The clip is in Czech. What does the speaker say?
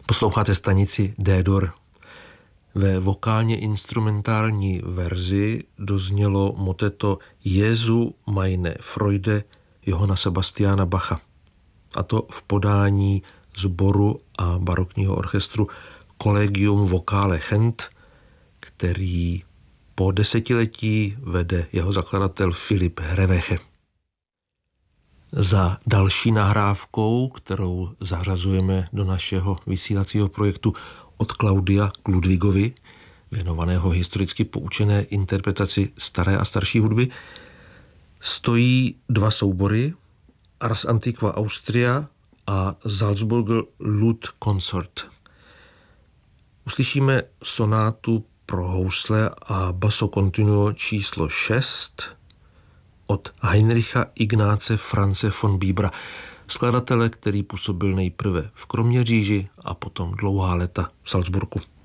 Posloucháte stanici D-dur. Ve vokálně instrumentální verzi doznělo moteto Jesu meine Freude Johanna Sebastiana Bacha. A to v podání sboru a barokního orchestru Collegium Vocale Gent, který po desetiletí vede jeho zakladatel Filip Hreveche. Za další nahrávkou, kterou zařazujeme do našeho vysílacího projektu od Klaudia k Ludwigovi, věnovaného historicky poučené interpretaci staré a starší hudby, stojí dva soubory, Ars Antiqua Austria a Salzburger Lute Consort. Uslyšíme sonátu pro housle a basso continuo číslo 6 od Heinricha Ignáce Franze von Bibra, skladatele, který působil nejprve v Kroměříži a potom dlouhá léta v Salzburgu.